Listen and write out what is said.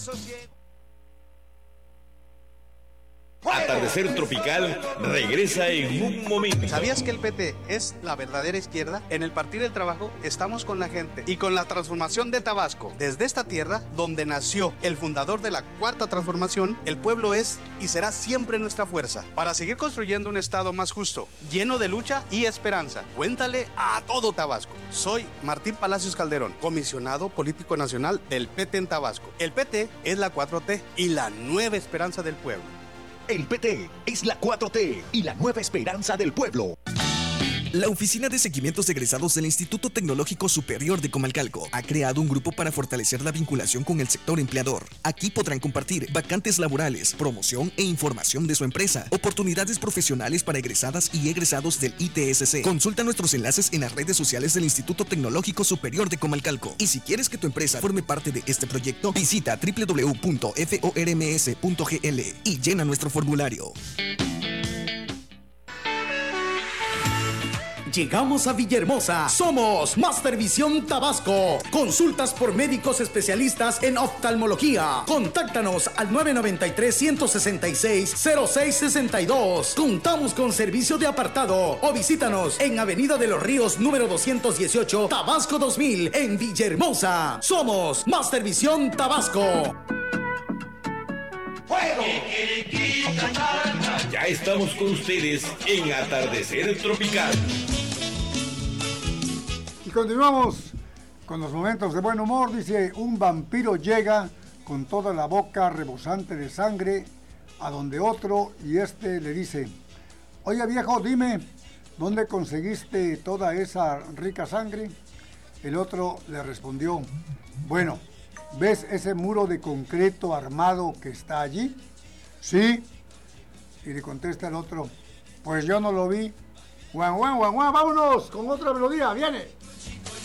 Atardecer Tropical regresa en un momento. ¿Sabías que el PT es la verdadera izquierda? En el Partido del Trabajo estamos con la gente y con la transformación de Tabasco. Desde esta tierra, donde nació el fundador de la Cuarta Transformación, el pueblo es y será siempre nuestra fuerza para seguir construyendo un estado más justo, lleno de lucha y esperanza. Cuéntale a todo Tabasco. Soy Martín Palacios Calderón, comisionado político nacional del PT en Tabasco. El PT es la 4T y la nueva esperanza del pueblo. El PT es la 4T y la nueva esperanza del pueblo. La Oficina de Seguimientos Egresados del Instituto Tecnológico Superior de Comalcalco ha creado un grupo para fortalecer la vinculación con el sector empleador. Aquí podrán compartir vacantes laborales, promoción e información de su empresa, oportunidades profesionales para egresadas y egresados del ITSC. Consulta nuestros enlaces en las redes sociales del Instituto Tecnológico Superior de Comalcalco. Y si quieres que tu empresa forme parte de este proyecto, visita www.forms.gl y llena nuestro formulario. Llegamos a Villahermosa. Somos Master Visión Tabasco. Consultas por médicos especialistas en oftalmología. Contáctanos al 993-166-0662. Contamos con servicio de apartado o visítanos en Avenida de los Ríos número 218, Tabasco 2000, en Villahermosa. Somos Master Visión Tabasco. ¡Fuego! Ya estamos con ustedes en Atardecer Tropical. Y continuamos con los momentos de buen humor. Dice: un vampiro llega con toda la boca rebosante de sangre a donde otro, y este le dice: oye viejo, dime, ¿dónde conseguiste toda esa rica sangre? El otro le respondió: bueno, ¿ves ese muro de concreto armado que está allí? Sí. Y le contesta el otro: pues yo no lo vi. Guan, guan, guan, guan, vámonos con otra melodía, viene.